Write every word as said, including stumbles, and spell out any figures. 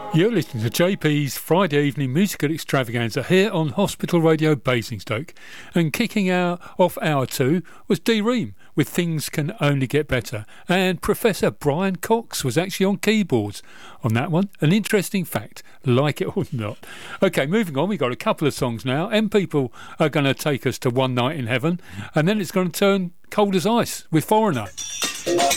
You're listening to J P's Friday Evening Musical Extravaganza here on Hospital Radio Basingstoke. And kicking our, off hour two was D Ream with Things Can Only Get Better. And Professor Brian Cox was actually on keyboards on that one. An interesting fact, like it or not. OK, moving on, we've got a couple of songs now. M People are going to take us to One Night in Heaven. And then it's going to turn cold as ice with Foreigner.